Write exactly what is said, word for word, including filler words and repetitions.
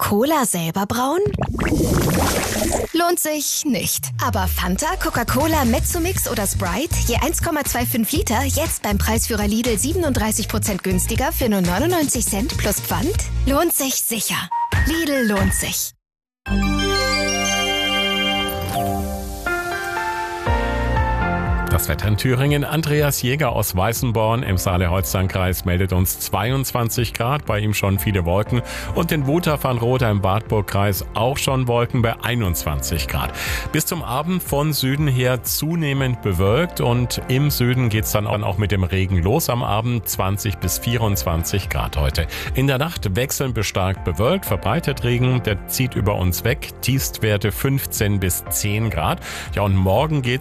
Cola selber brauen? Lohnt sich nicht. Aber Fanta, Coca-Cola, Mezzomix oder Sprite, je eins Komma fünfundzwanzig Liter, jetzt beim Preisführer Lidl siebenunddreißig Prozent günstiger für nur neunundneunzig Cent plus Pfand? Lohnt sich sicher. Lidl lohnt sich. Das Wetter in Thüringen. Andreas Jäger aus Weißenborn im Saale-Holstein-Kreis meldet uns zweiundzwanzig Grad, bei ihm schon viele Wolken. Und in Wutach-Vanrother im Wartburg-Kreis auch schon Wolken bei einundzwanzig Grad. Bis zum Abend von Süden her zunehmend bewölkt und im Süden geht's dann auch mit dem Regen los am Abend. zwanzig bis vierundzwanzig Grad heute. In der Nacht wechselnd bis stark bewölkt, verbreitet Regen, der zieht über uns weg. Tiefstwerte fünfzehn bis zehn Grad. Ja, und morgen geht's